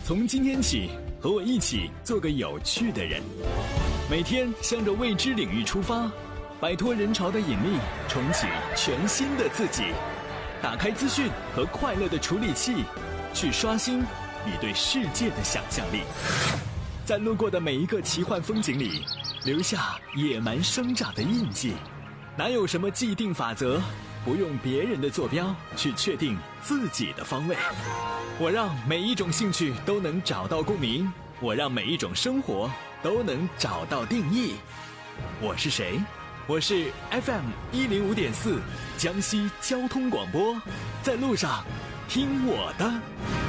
从今天起，和我一起做个有趣的人，每天向着未知领域出发，摆脱人潮的引力，重启全新的自己。打开资讯和快乐的处理器，去刷新你对世界的想象力。在路过的每一个奇幻风景里，留下野蛮生长的印记。哪有什么既定法则，不用别人的坐标去确定自己的方位。我让每一种兴趣都能找到共鸣，我让每一种生活都能找到定义。我是谁？我是 FM105.4江西交通广播，在路上听我的。